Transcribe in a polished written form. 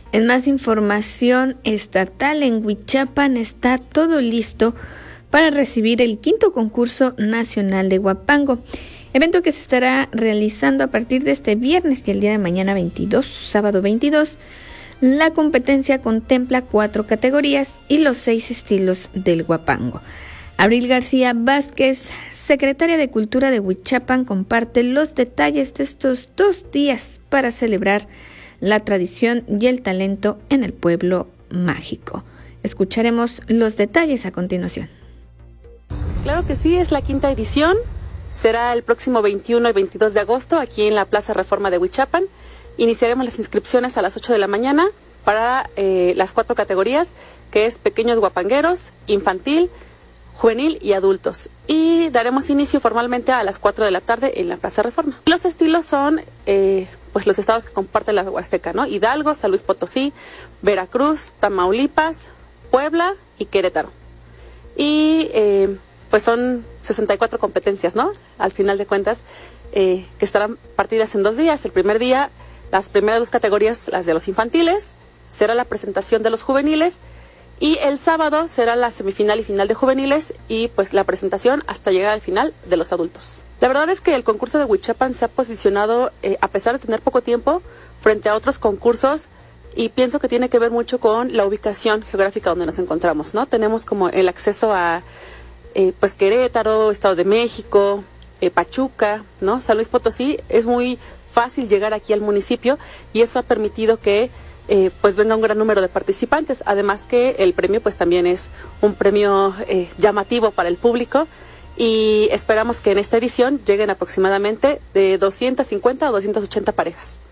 En más información estatal, en Huichapan está todo listo para recibir el 5º concurso nacional de Huapango, evento que se estará realizando a partir de este viernes y el día de mañana 22, sábado 22. La competencia contempla 4 categorías y los 6 estilos del Huapango. Abril García Vázquez, secretaria de Cultura de Huichapan, comparte los detalles de estos 2 días para celebrar la tradición y el talento en el pueblo mágico. Escucharemos los detalles a continuación. Claro que sí, es la 5ª edición. Será el próximo 21 y 22 de agosto aquí en la Plaza Reforma de Huichapan. Iniciaremos las inscripciones a las 8 de la mañana para las 4 categorías, que es pequeños huapangueros, infantil, juvenil y adultos. Y daremos inicio formalmente a las 4 de la tarde en la Plaza Reforma. Los estilos son pues los estados que comparten la Huasteca, ¿no? Hidalgo, San Luis Potosí, Veracruz, Tamaulipas, Puebla y Querétaro. Y pues son 64 competencias, ¿no? Al final de cuentas, que estarán partidas en 2 días. El primer día, las primeras 2 categorías, las de los infantiles, será la presentación de los juveniles. Y el sábado será la semifinal y final de juveniles y pues la presentación hasta llegar al final de los adultos. La verdad es que el concurso de Huichapan se ha posicionado, a pesar de tener poco tiempo, frente a otros concursos, y pienso que tiene que ver mucho con la ubicación geográfica donde nos encontramos, ¿no? Tenemos como el acceso a pues Querétaro, Estado de México, Pachuca, ¿no? San Luis Potosí. Es muy fácil llegar aquí al municipio y eso ha permitido que pues venga un gran número de participantes, además que el premio pues también es un premio llamativo para el público y esperamos que en esta edición lleguen aproximadamente de 250 a 280 parejas.